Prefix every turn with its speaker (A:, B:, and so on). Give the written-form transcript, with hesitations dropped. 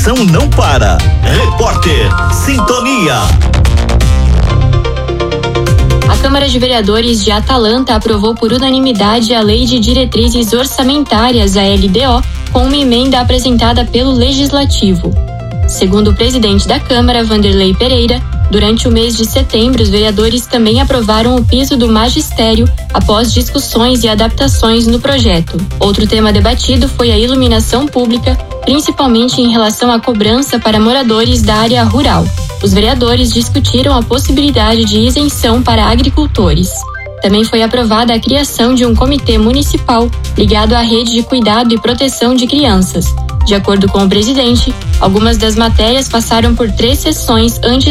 A: informação não para. Repórter Sintonia.
B: A Câmara de Vereadores de Atalanta aprovou por unanimidade a Lei de Diretrizes Orçamentárias, a LDO, com uma emenda apresentada pelo Legislativo. Segundo o presidente da Câmara, Vanderlei Pereira, durante o mês de setembro, os vereadores também aprovaram o piso do magistério após discussões e adaptações no projeto. Outro tema debatido foi a iluminação pública, principalmente em relação à cobrança para moradores da área rural. Os vereadores discutiram a possibilidade de isenção para agricultores. Também foi aprovada a criação de um comitê municipal ligado à rede de cuidado e proteção de crianças. De acordo com o presidente, algumas das matérias passaram por 3 sessões antes